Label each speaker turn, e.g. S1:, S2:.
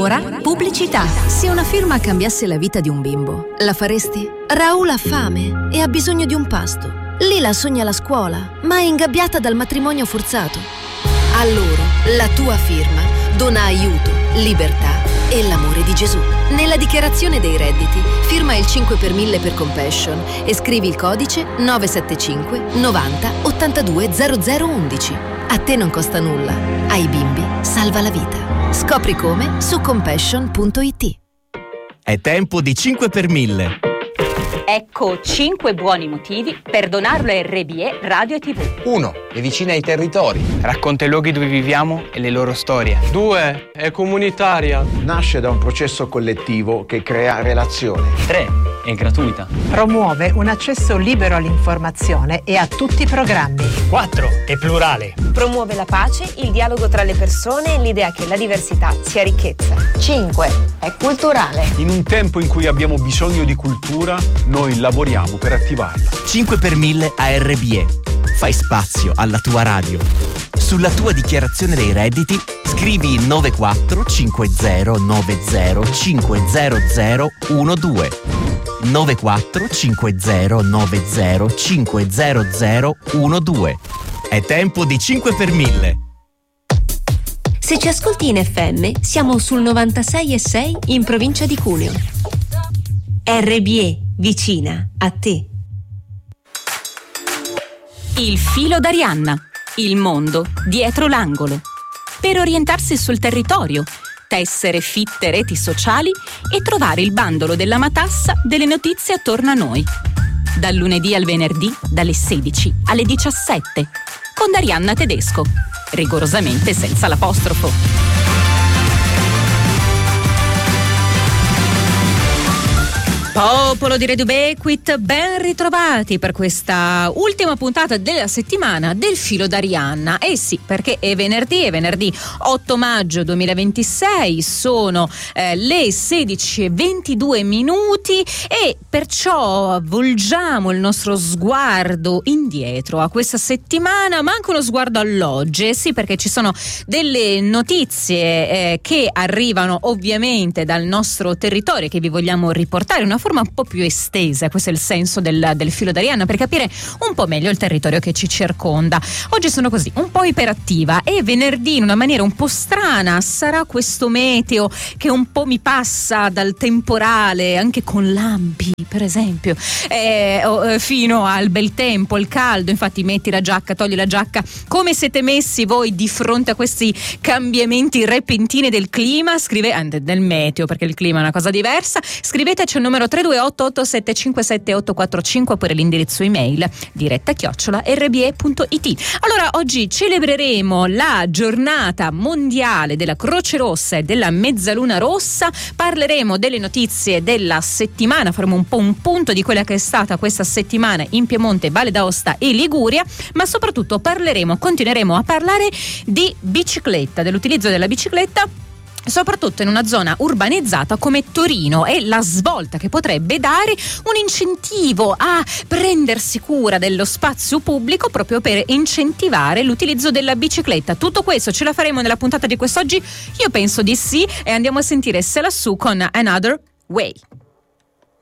S1: ora pubblicità. Se una firma cambiasse la vita di un bimbo, la faresti? Raul ha fame e ha bisogno di un pasto. Lila sogna la scuola, ma è ingabbiata dal matrimonio forzato. A loro, la tua firma dona aiuto, libertà e l'amore di Gesù. Nella dichiarazione dei redditi, firma il 5 per 1000 per Compassion e scrivi il codice 975 90 82 0011. A te non costa nulla, ai bimbi salva la vita. Scopri come su compassion.it.
S2: È tempo di 5 per 1000.
S3: Ecco 5 buoni motivi per donarlo a RBE Radio e TV.
S4: 1. È vicina ai territori.
S5: Racconta i luoghi dove viviamo e le loro storie.
S6: 2. È comunitaria.
S7: Nasce da un processo collettivo che crea relazione.
S5: 3. È gratuita.
S8: Promuove un accesso libero all'informazione e a tutti i programmi.
S9: 4. È plurale.
S10: Promuove la pace, il dialogo tra le persone e l'idea che la diversità sia ricchezza.
S11: 5. È culturale.
S12: In un tempo in cui abbiamo bisogno di cultura, noi lavoriamo per attivarla.
S2: 5 per 1000 a RBE. Fai spazio alla tua radio. Sulla tua dichiarazione dei redditi scrivi 945090500012 945090500012. È tempo di 5 per 1000.
S13: Se ci ascolti in FM, siamo sul 96,6 in provincia di Cuneo. RBE, vicina a te.
S3: Il filo d'Arianna, il mondo dietro l'angolo. Per orientarsi sul territorio, tessere fitte reti sociali e trovare il bandolo della matassa delle notizie attorno a noi. Dal lunedì al venerdì, dalle 16 alle 17, con Arianna Tedesco, rigorosamente senza l'apostrofo. Popolo di Radio Ubiquit, ben ritrovati per questa ultima puntata della settimana del filo d'Arianna. Eh sì, perché è venerdì 8 maggio 2026, sono le 16:22 e perciò volgiamo il nostro sguardo indietro a questa settimana, ma anche uno sguardo all'oggi. Sì, perché ci sono delle notizie che arrivano ovviamente dal nostro territorio che vi vogliamo riportare in una forma un po' più estesa. Questo è il senso del filo d'Arianna, per capire un po' meglio il territorio che ci circonda. Oggi sono così un po' iperattiva e venerdì in una maniera un po' strana. Sarà questo meteo che un po' mi passa dal temporale, anche con lampi per esempio, fino al bel tempo, il caldo. Infatti metti la giacca, togli la giacca. Come siete messi voi di fronte a questi cambiamenti repentini del clima? Del meteo, perché il clima è una cosa diversa. Scriveteci al numero 328-757-845 oppure l'indirizzo email diretta@rbe.it. Allora, oggi celebreremo la giornata mondiale della Croce Rossa e della Mezzaluna Rossa. Parleremo delle notizie della settimana, faremo un po' un punto di quella che è stata questa settimana in Piemonte, Valle d'Aosta e Liguria, ma soprattutto continueremo a parlare di bicicletta, dell'utilizzo della bicicletta, soprattutto in una zona urbanizzata come Torino, e la svolta che potrebbe dare un incentivo a prendersi cura dello spazio pubblico proprio per incentivare l'utilizzo della bicicletta. Tutto questo ce la faremo nella puntata di quest'oggi? Io penso di sì, e andiamo a sentire Se Lassù con Another Way.